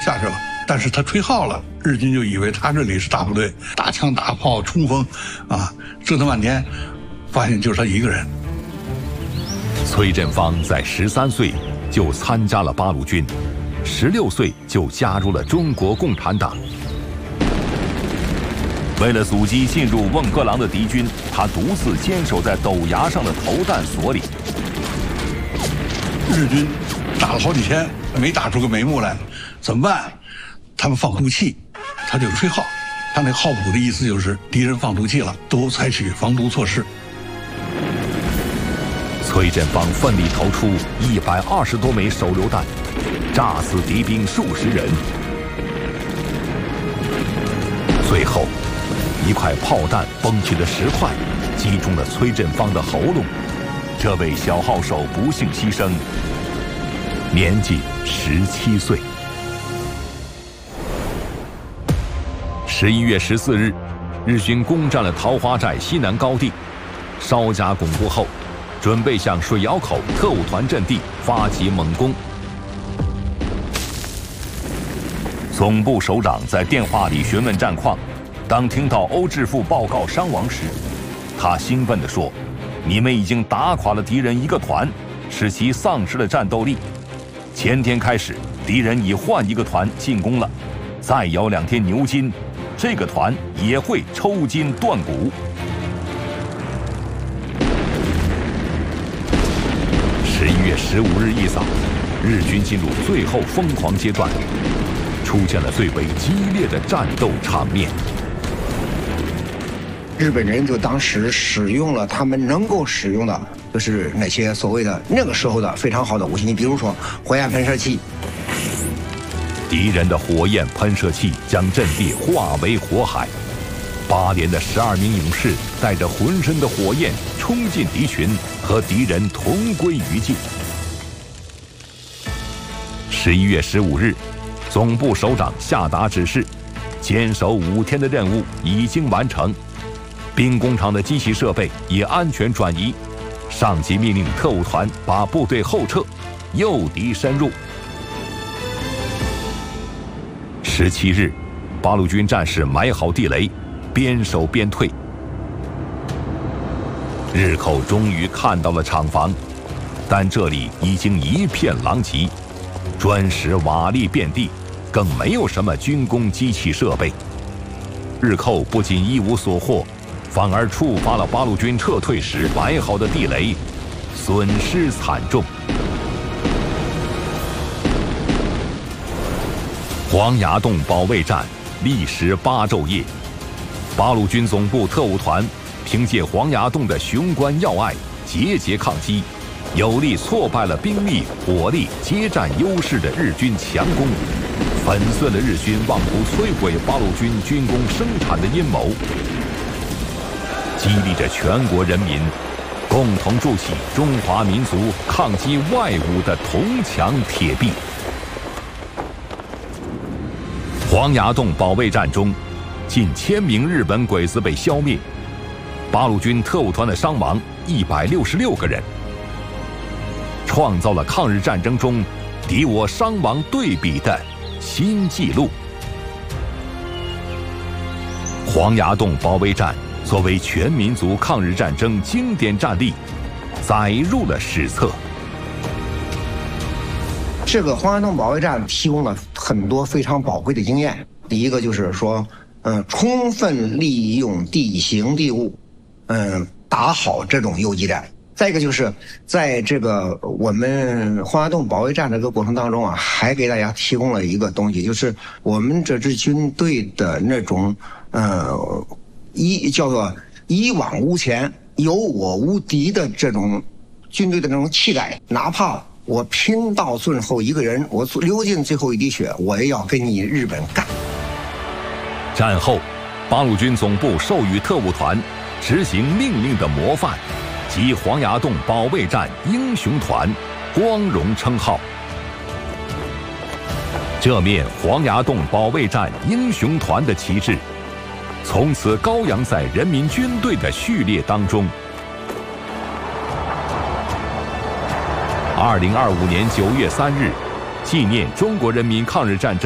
下去了。但是他吹号了，日军就以为他这里是大部队，大枪大炮冲锋，折腾半天，发现就是他一个人。 崔振芳在13岁就参加了八路军，16岁就加入了中国共产党。为了阻击进入瓮歌廊的敌军，他独自坚守在陡崖上的投弹所里。 日军打了好几天，没打出个眉目来，怎么办？他们放毒气，他就吹号。他那号谱的意思就是敌人放毒气了，都采取防毒措施。 崔振芳奋力投出120多枚手榴弹，炸死敌兵数十人。最后，一块炮弹崩起的石块击中了崔振芳的喉咙，这位小号手不幸牺牲，年仅17岁。11月14日，日军攻占了桃花寨西南高地，稍加巩固后，准备向水窑口特务团阵地发起猛攻。总部首长在电话里询问战况，当听到欧志富报告伤亡时，他兴奋地说：“你们已经打垮了敌人一个团，使其丧失了战斗力。前天开始，敌人已换一个团进攻了，再咬2天牛筋，这个团也会抽筋断骨。” 11月15日一早，日军进入最后疯狂阶段，出现了最为激烈的战斗场面。 日本人就当时使用了他们能够使用的，就是那些所谓的那个时候的非常好的武器，你比如说火焰喷射器。 敌人的火焰喷射器将阵地化为火海，8连的12名勇士带着浑身的火焰冲进敌群，和敌人同归于尽。11月15日，总部首长下达指示，坚守5天的任务已经完成，兵工厂的机器设备也安全转移。上级命令特务团把部队后撤，诱敌深入。17日，八路军战士埋好地雷，边守边退。日寇终于看到了厂房，但这里已经一片狼藉，砖石瓦砾遍地，更没有什么军工机器设备。日寇不仅一无所获，反而触发了八路军撤退时埋好的地雷，损失惨重。黄崖洞保卫战历时8昼夜，八路军总部特务团凭借黄崖洞的雄关要隘，节节抗击，有力挫败了兵力、火力接战优势的日军强攻，粉碎了日军妄图摧毁八路军军工生产的阴谋，激励着全国人民共同筑起中华民族抗击外侮的铜墙铁壁。黄崖洞保卫战中，近1000名日本鬼子被消灭，八路军特务团的伤亡166个人，创造了抗日战争中敌我伤亡对比的新纪录。黄崖洞保卫战作为全民族抗日战争经典战例，载入了史册。 这个黄崖洞保卫战提供了很多非常宝贵的经验。第一个就是说，充分利用地形地物，打好这种游击战。再一个就是在这个我们黄崖洞保卫战这个过程当中啊，还给大家提供了一个东西，就是我们这支军队的那种叫做一往无前、有我无敌的这种军队的那种气概，哪怕我拼到最后一个人，我流尽最后一滴血，我也要跟你日本干。 战后，八路军总部授予特务团执行命令的模范及黄崖洞保卫战英雄团光荣称号。这面黄崖洞保卫战英雄团的旗帜，从此高扬在人民军队的序列当中。2025年9月3日，纪念中国人民抗日战争